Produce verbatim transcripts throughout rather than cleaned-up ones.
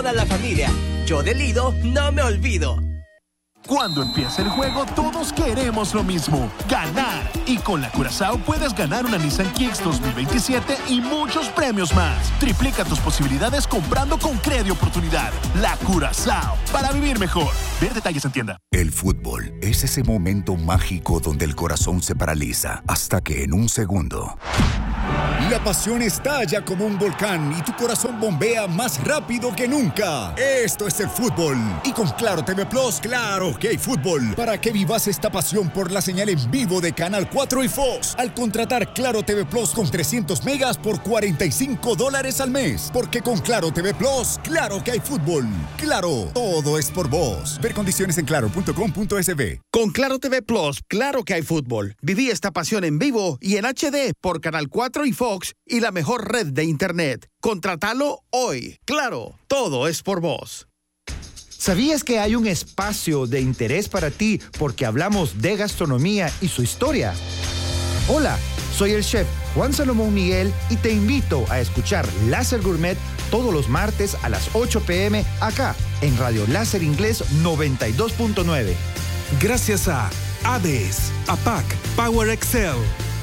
toda la familia. Yo de Lido no me olvido. Cuando empieza el juego, todos queremos lo mismo, ganar. Y con la Curazao puedes ganar una Nissan Kicks dos mil veintisiete y muchos premios más. Triplica tus posibilidades comprando con Credi Oportunidad. La Curazao, para vivir mejor. Ver detalles en tienda. El fútbol es ese momento mágico donde el corazón se paraliza hasta que en un segundo la pasión estalla como un volcán y tu corazón bombea más rápido que nunca. Esto es el fútbol. Y con Claro T V Plus, claro que hay fútbol. Para que vivas esta pasión por la señal en vivo de Canal cuatro y Fox. Al contratar Claro T V Plus con trescientos megas por cuarenta y cinco dólares al mes. Porque con Claro T V Plus, claro que hay fútbol. Claro, todo es por vos. Ver condiciones en claro punto com punto es be. Con Claro T V Plus, claro que hay fútbol. Viví esta pasión en vivo y en H D por Canal cuatro y Fox y la mejor red de Internet. Contratalo hoy. Claro, todo es por vos. ¿Sabías que hay un espacio de interés para ti porque hablamos de gastronomía y su historia? Hola, soy el chef Juan Salomón Miguel y te invito a escuchar Láser Gourmet todos los martes a las ocho p.m. acá en Radio Láser Inglés noventa y dos punto nueve. Gracias a A D E S, A P A C, Power Excel.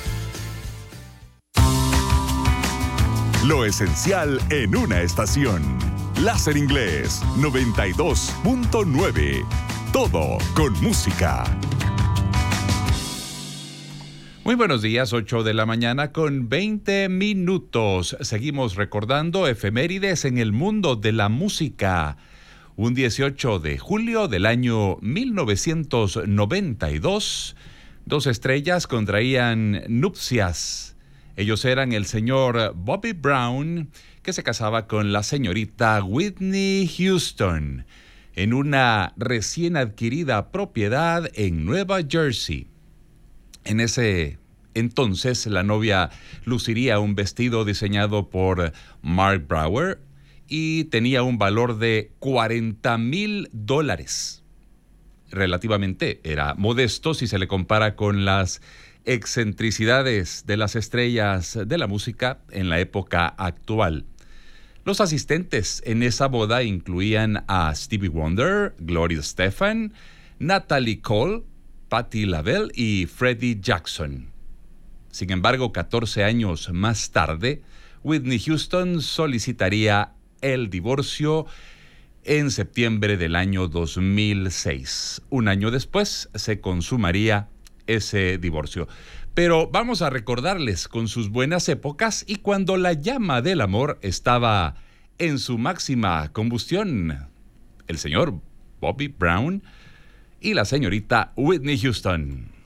Lo esencial en una estación. Láser Inglés noventa y dos punto nueve. Todo con música. Muy buenos días, ocho de la mañana con veinte minutos. Seguimos recordando efemérides en el mundo de la música. Un dieciocho de julio del año mil novecientos noventa y dos, dos estrellas contraían nupcias. Ellos eran el señor Bobby Brown, que se casaba con la señorita Whitney Houston, en una recién adquirida propiedad en Nueva Jersey. En ese entonces, la novia luciría un vestido diseñado por Mark Brauer y tenía un valor de cuarenta mil dólares. Relativamente era modesto si se le compara con las excentricidades de las estrellas de la música en la época actual. Los asistentes en esa boda incluían a Stevie Wonder, Gloria Estefan, Natalie Cole, Patti LaBelle y Freddie Jackson. Sin embargo, catorce años más tarde, Whitney Houston solicitaría el divorcio en septiembre del año dos mil seis. Un año después se consumaría ese divorcio. Pero vamos a recordarles con sus buenas épocas y cuando la llama del amor estaba en su máxima combustión. El señor Bobby Brown y la señorita Whitney Houston.